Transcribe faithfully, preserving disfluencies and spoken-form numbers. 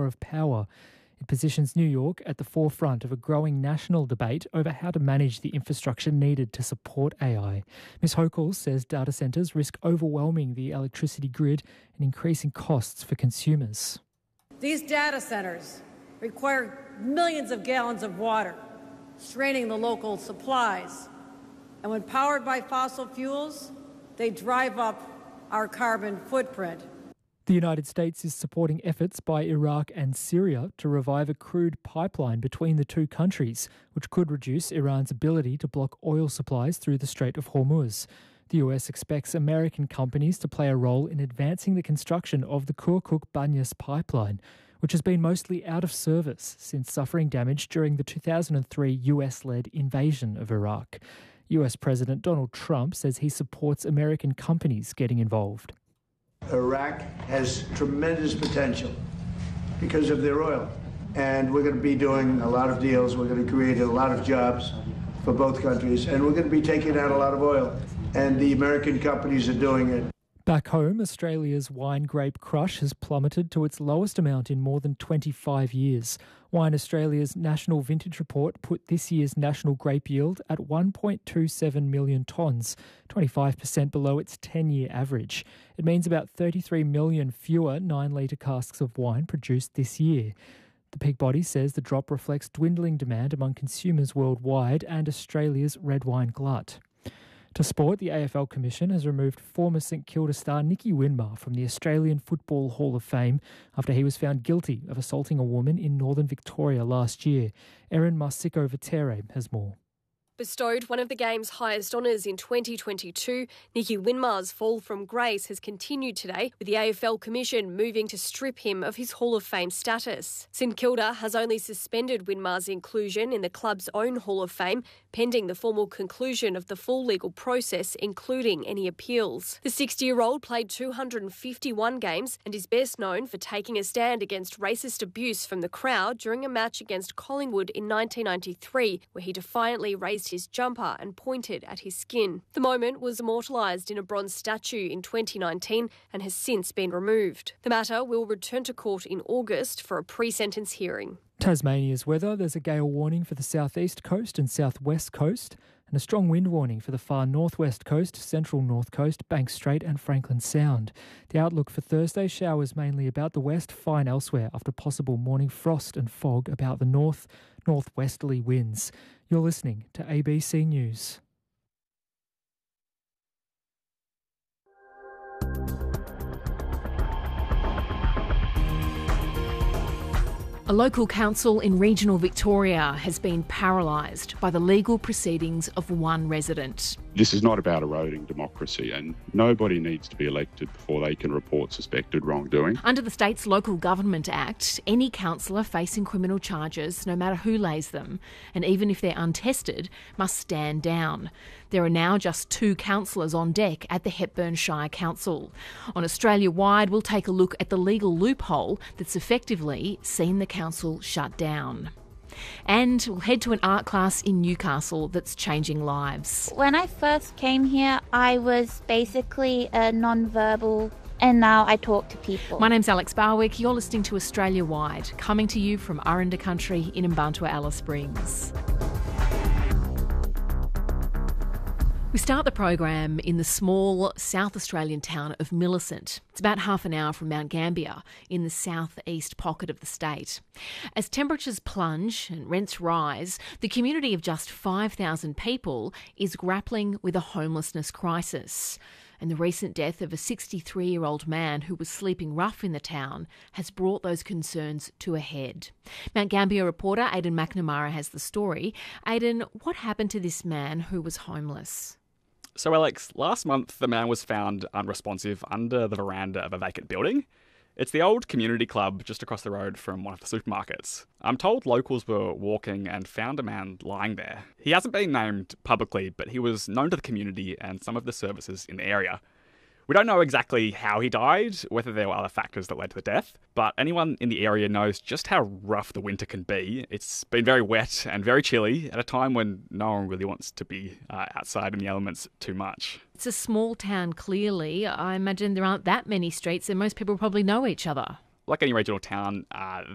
of power. It positions New York at the forefront of a growing national debate over how to manage the infrastructure needed to support A I. Miz Hochul says data centres risk overwhelming the electricity grid and increasing costs for consumers. These data centres require millions of gallons of water, straining the local supplies. And when powered by fossil fuels, they drive up our carbon footprint. The United States is supporting efforts by Iraq and Syria to revive a crude pipeline between the two countries, which could reduce Iran's ability to block oil supplies through the Strait of Hormuz. The U S expects American companies to play a role in advancing the construction of the Kirkuk-Banyas pipeline, which has been mostly out of service since suffering damage during the two thousand three U S-led invasion of Iraq. U S President Donald Trump says he supports American companies getting involved. Iraq has tremendous potential because of their oil. And we're going to be doing a lot of deals. We're going to create a lot of jobs for both countries. And we're going to be taking out a lot of oil. And the American companies are doing it. Back home, Australia's wine grape crush has plummeted to its lowest amount in more than twenty-five years. Wine Australia's National Vintage Report put this year's national grape yield at one point two seven million tonnes, twenty-five percent below its ten-year average. It means about thirty-three million fewer nine-litre casks of wine produced this year. The Peak Body says the drop reflects dwindling demand among consumers worldwide and Australia's red wine glut. To sport, the A F L Commission has removed former St Kilda star Nicky Winmar from the Australian Football Hall of Fame after he was found guilty of assaulting a woman in northern Victoria last year. Erin Marsico-Vatere has more. Bestowed one of the game's highest honours in twenty twenty-two, Nicky Winmar's fall from grace has continued today, with the A F L Commission moving to strip him of his Hall of Fame status. St Kilda has only suspended Winmar's inclusion in the club's own Hall of Fame, pending the formal conclusion of the full legal process, including any appeals. The sixty-year-old played two hundred fifty-one games and is best known for taking a stand against racist abuse from the crowd during a match against Collingwood in nineteen ninety-three, where he defiantly raised his jumper and pointed at his skin. The moment was immortalised in a bronze statue in twenty nineteen and has since been removed. The matter will return to court in August for a pre-sentence hearing. Tasmania's weather, there's a gale warning for the southeast coast and southwest coast and a strong wind warning for the far northwest coast, central north coast, Banks Strait and Franklin Sound. The outlook for Thursday, showers mainly about the west, fine elsewhere after possible morning frost and fog about the north, northwesterly winds. You're listening to A B C News. A local council in regional Victoria has been paralysed by the legal proceedings of one resident. This is not about eroding democracy, and nobody needs to be elected before they can report suspected wrongdoing. Under the state's Local Government Act, any councillor facing criminal charges, no matter who lays them, and even if they're untested, must stand down. There are now just two councillors on deck at the Hepburn Shire Council. On Australia-wide, we'll take a look at the legal loophole that's effectively seen the council shut down. And we'll head to an art class in Newcastle that's changing lives. When I first came here, I was basically a non-verbal, and now I talk to people. My name's Alex Barwick. You're listening to Australia Wide, coming to you from Aranda Country in Mbantua, Alice Springs. We start the program in the small South Australian town of Millicent. It's about half an hour from Mount Gambier in the southeast pocket of the state. As temperatures plunge and rents rise, the community of just five thousand people is grappling with a homelessness crisis. And the recent death of a sixty-three-year-old man who was sleeping rough in the town has brought those concerns to a head. Mount Gambier reporter Aidan McNamara has the story. Aidan, what happened to this man who was homeless? So, Alex, last month the man was found unresponsive under the veranda of a vacant building. It's the old community club just across the road from one of the supermarkets. I'm told locals were walking and found a man lying there. He hasn't been named publicly, but he was known to the community and some of the services in the area. We don't know exactly how he died, whether there were other factors that led to the death, but anyone in the area knows just how rough the winter can be. It's been very wet and very chilly at a time when no one really wants to be uh, outside in the elements too much. It's a small town, clearly. I imagine there aren't that many streets and most people probably know each other. Like any regional town, uh,